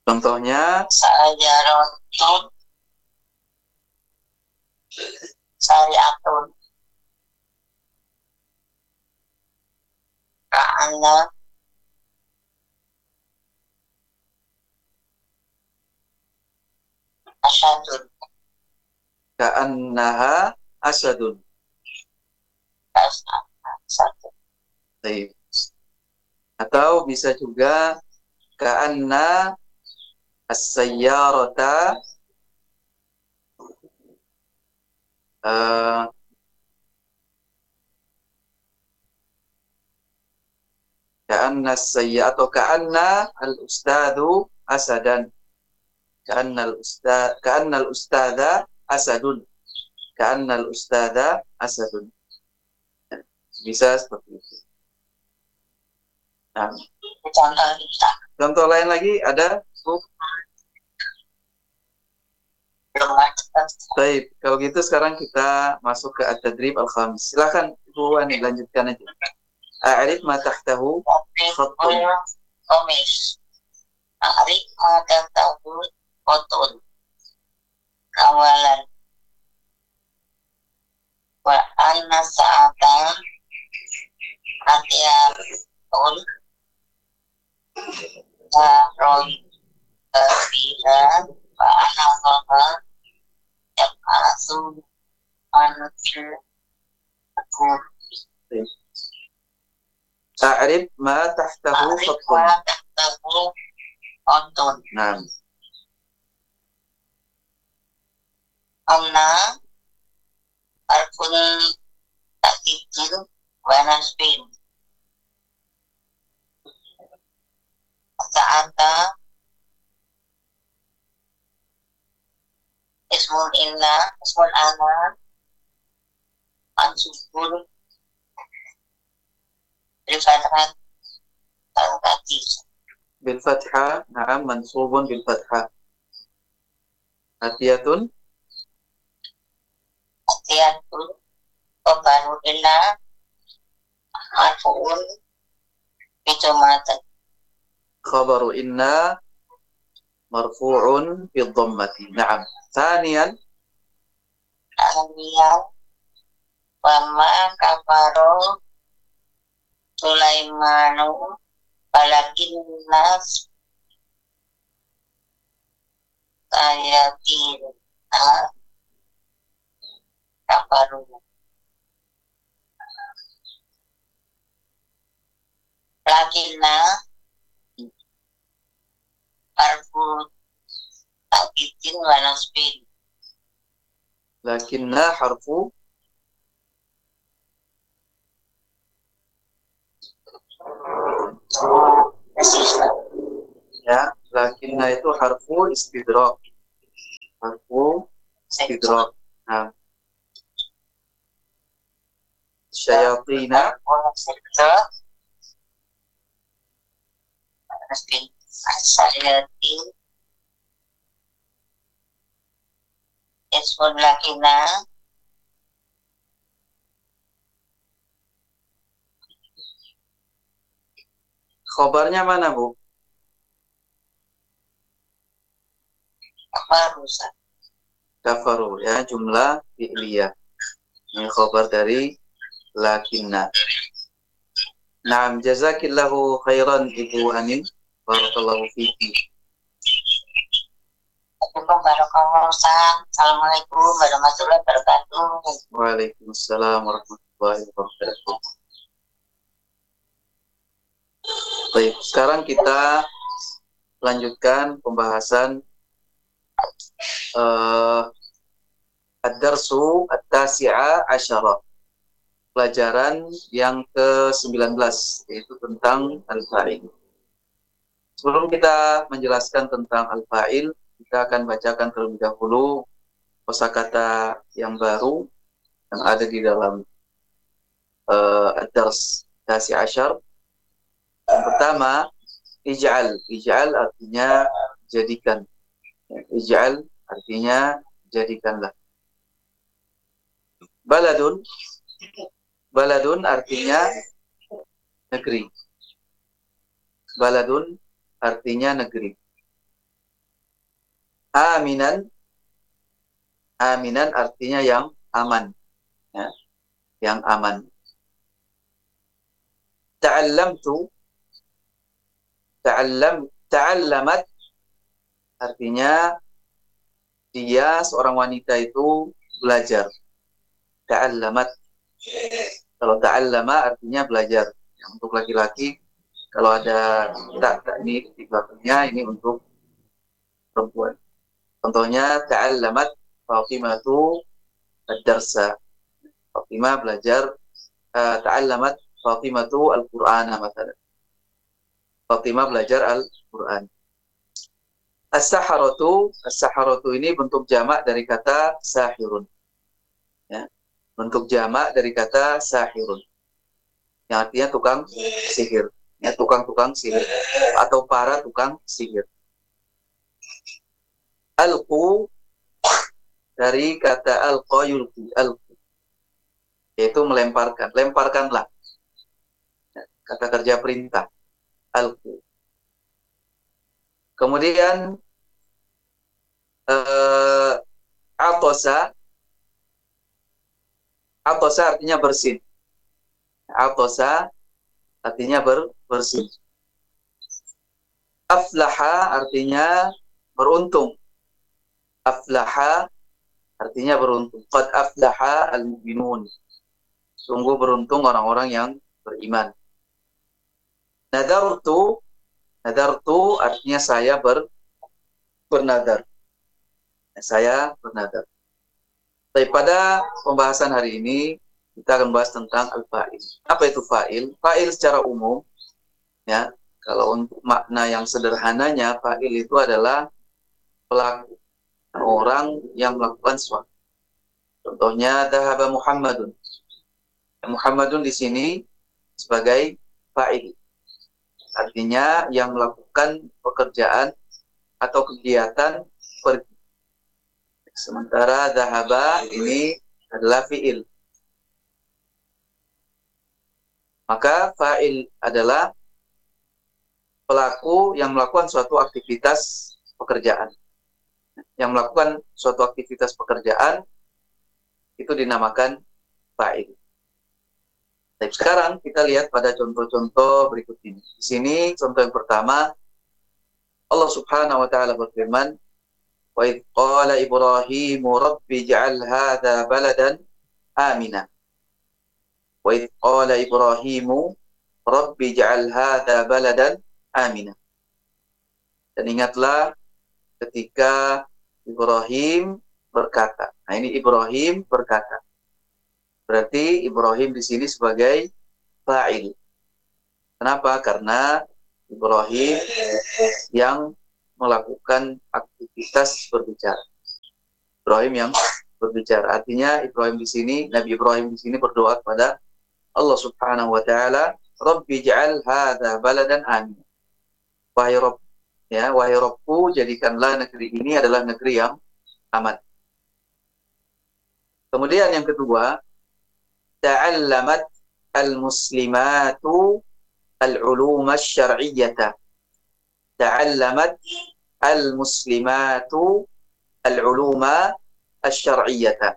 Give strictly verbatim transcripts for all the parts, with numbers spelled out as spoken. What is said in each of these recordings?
Contohnya sajarotun, syariatun, ka'anna, asyadun, ka'annaha asadun. asyadun. Baik. Atau bisa juga ka'anna as-sayyarata uh, ka'anna as-sayya atau ka'anna al-ustadhu asadan. Ka'anna al-ustad ka'anna al-ustadha asadun. Ka'anna al-ustadha asadun. Bisa seperti itu. Nah, Contoh kita contoh lain lagi ada? belum ada. Baik, kalau gitu sekarang kita masuk ke at-tadrib al-khamis. Silakan Ibu Wani lanjutkan aja. A'rif ma tahtahu khattun. Komis. A'rif ma tahtahu khattun. Awalan. Wa anna sa'atan atiyatun Waroi Kebihan Wa anna Allah Yab'asu Anfil Akur. A'rif ma tahtahu A'rif khattun. ma tahtahu khattun. Nah, Anna Arfun Takijin Wa nasbin. Sa'ata Ismul inna Ismul ana Ansubun Rifathat Al-Qati bil fathah, na'am, mansubun bil fathah. Atiyatun Atiyatun Qabaru inna Arfu'un Bitumatan khabaru inna marfu'un bil dhammati. Na'am. Thaniyan Aliyah Wama Kafaro Sulaimanu Walakin nas Ayatin Kafaru. Lakinna Harfu Takitin wa nasbin. lakinna harfu ya, lakinna itu harfu istidrak. Harfu istidrak. Nah, syayatina Nasbin Asyayatin Ismun lakina khobarnya mana, Bu? Kafarusa Kafaru, ya, jumlah fi'liyah. Ini khobar dari lakinna. Naam, jazakillahu khairan Ibu Anin. Barakallahu fiiki. Barakallahu Ustaz. Assalamualaikum warahmatullahi wabarakatuh. Waalaikumsalam warahmatullahi wabarakatuh. Baik, sekarang kita lanjutkan pembahasan uh, ad-darsu at-tasi'a asyara. Pelajaran yang ke sembilan belas, yaitu tentang al-fa'il. Sebelum kita menjelaskan tentang al-fa'il, kita akan bacakan terlebih dahulu kosakata yang baru yang ada di dalam uh, ad-dars tasi asyar. Yang pertama, ij'al. Ij'al artinya jadikan. Ij'al artinya jadikanlah. Baladun. Baladun artinya negeri. Baladun artinya negeri. Aminan, aminan artinya yang aman, ya, yang aman. Ta'allamtu, ta'allam, ta'allamat artinya dia seorang wanita itu belajar. Ta'allamat. Kalau ta'allama artinya belajar. Yang untuk laki-laki kalau ada tak tak ini di belakangnya ini untuk perempuan. Contohnya ta'allamat Fatimatu ad-darsa. Fatimah belajar uh, ta'allamat Fatimatu al-Qur'ana masalah. Fatimah belajar Al-Qur'an. As-saharatu, as-saharatu ini bentuk jamak dari kata sahirun. Ya. Bentuk jamak dari kata sahirun. Yang artinya tukang sihir. Ya, tukang-tukang sihir atau para tukang sihir. Alqu dari kata alqa yulqi, alqu yaitu melemparkan, lemparkanlah. Kata kerja perintah, alqu. Kemudian uh, atosa, atosa artinya bersin. Atosa artinya ber, bersin. Aflaha artinya beruntung. Aflaha artinya beruntung. Qad aflaha al-mu'minun. Sungguh beruntung orang-orang yang beriman. Nadartu, nadartu artinya saya ber, bernadar. Saya bernadar. Tapi pada pembahasan hari ini kita akan bahas tentang al-fa'il. Apa itu fa'il? Fa'il secara umum, ya, kalau untuk makna yang sederhananya, fa'il itu adalah pelaku, orang yang melakukan sesuatu. Contohnya, dhahaba Muhammadun. Muhammadun di sini sebagai fa'il. Artinya yang melakukan pekerjaan atau kegiatan pergi. Sementara dhahaba ini adalah fi'il. Maka fa'il adalah pelaku yang melakukan suatu aktivitas pekerjaan. Yang melakukan suatu aktivitas pekerjaan itu dinamakan fa'il. Tapi sekarang kita lihat pada contoh-contoh berikut ini. Di sini contoh yang pertama, Allah Subhanahu wa taala berfirman, "Wa idz qala Ibrahimu rabbi ij'al hadza baladan amina." Wa idz qala Ibrahimu rabbi ij'al hadza baladan amina. Dan ingatlah ketika Ibrahim berkata. Nah, ini Ibrahim berkata. Berarti Ibrahim di sini sebagai fa'il. Kenapa? Karena Ibrahim yang melakukan aktivitas berbicara. Ibrahim yang berbicara. Artinya Ibrahim di sini, Nabi Ibrahim di sini berdoa kepada Allah Subhanahu wa taala, "Rabbi ij'al hadza baladan amin." Wahai Rabb, ya, wahai Rabbku, jadikanlah negeri ini adalah negeri yang aman. Kemudian yang kedua, ta'allamat al-muslimatu al-ulum asy-syar'iyyah. Ta'allamat al-muslimatu al-ulum asy-syar'iyyah.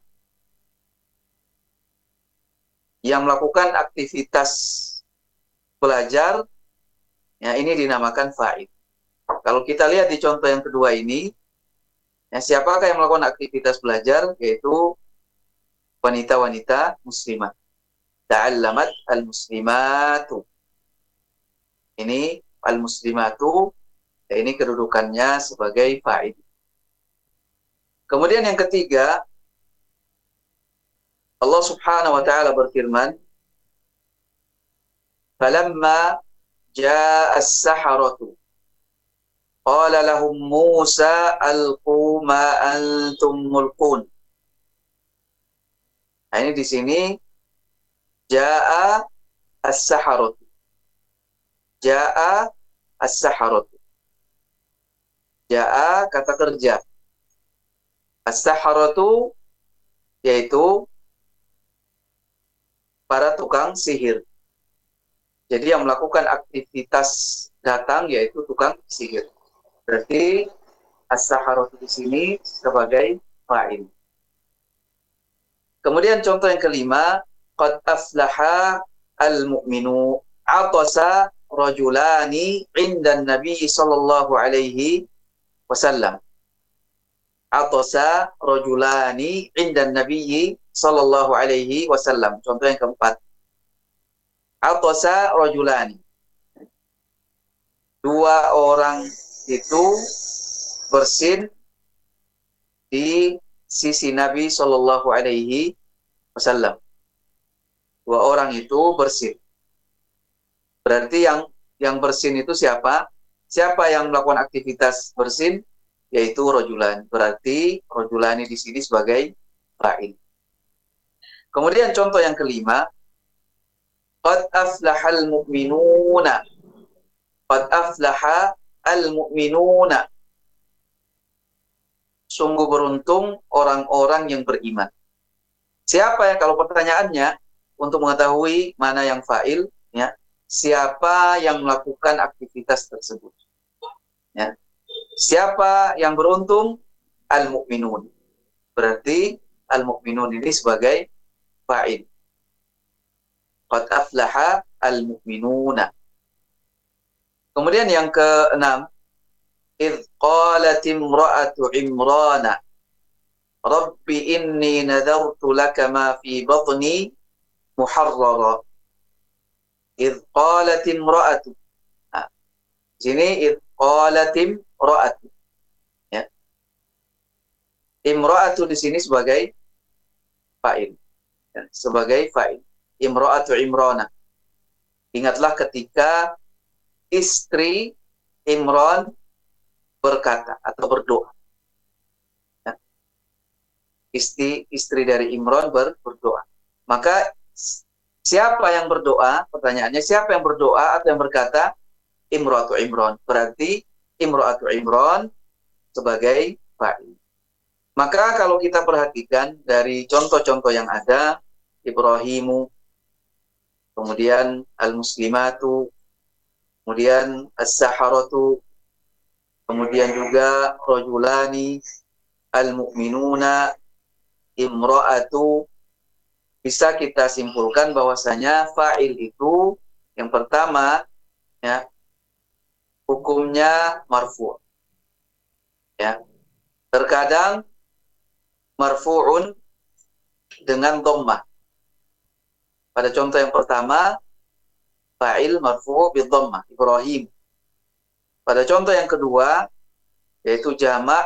Yang melakukan aktivitas belajar, ya, ini dinamakan fa'il. Kalau kita lihat di contoh yang kedua ini, ya, siapakah yang melakukan aktivitas belajar? Yaitu wanita-wanita muslimah. Ta'allamat al-muslimatu. Ini al-muslimatu, ya, ini kedudukannya sebagai fa'il. Kemudian yang ketiga, Allah Subhanahu wa taala berfirman, "Falamma jaa as-saharatu qala lahum Musa alqu ma antum mulqun." Nah, ini di sini jaa as-saharatu. Jaa as-saharatu. Jaa kata kerja. As-saharatu yaitu para tukang sihir. Jadi yang melakukan aktivitas datang yaitu tukang sihir. Berarti as-saharatu di sini sebagai fa'il. Kemudian contoh yang kelima, qad aflaha al-mu'minu atasa rajulani indan nabi sallallahu alaihi wasallam. Atasa rajulani indan nabi sallallahu alaihi wasallam. Contoh yang keempat. Atasa rajulani. Dua orang itu bersin di sisi Nabi sallallahu alaihi wasallam. Dua orang itu bersin. Berarti yang yang bersin itu siapa? Siapa yang melakukan aktivitas bersin? Yaitu rojulan. Berarti rojulani di sini sebagai fa'il. Kemudian contoh yang kelima, qad aflahal mu'minuna. Qad aflaha al-mu'minuna. Sungguh beruntung orang-orang yang beriman. Siapa yang, kalau pertanyaannya untuk mengetahui mana yang fa'il, ya, siapa yang melakukan aktivitas tersebut? Ya. Siapa yang beruntung? Al-mu'minun. Berarti al-mu'minun ini sebagai fa'il. Qad aflaha al-mu'minuna. Kemudian yang keenam, idh qalat imra'atu Imrana Rabbi inni nadartu laka ma fi batni muharrara. Idh qalat imra'atu. Nah, sini idh qalat imra'atu. Ya. Imra'atu di sini sebagai fa'il. Ya, sebagai fa'il. Imra'atu Imrana. Ingatlah ketika istri Imran berkata atau berdoa. Ya. Istri istri dari Imran ber, berdoa. Maka siapa yang berdoa? Pertanyaannya siapa yang berdoa atau yang berkata? Imratu Imran. Berarti Imratu Imran sebagai fa'il. Maka kalau kita perhatikan dari contoh-contoh yang ada, Ibrahimu, kemudian al-muslimatu, kemudian as-saharatu, kemudian juga rajulani, al-mu'minuna, imra'atu, bisa kita simpulkan bahwasanya fa'il itu yang pertama, ya, hukumnya marfu'. Ya. Terkadang marfu'un dengan dhammah. Pada contoh yang pertama, fa'il marfu' bi dhammah, Ibrahim. Pada contoh yang kedua, yaitu jamak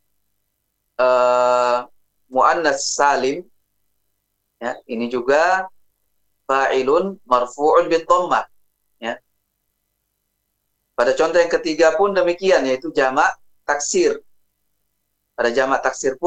uh, muannas salim, ya, ini juga fa'ilun marfu'un bi dhammah. Ya. Pada contoh yang ketiga pun demikian, yaitu jamak taksir. Pada jamak taksir pun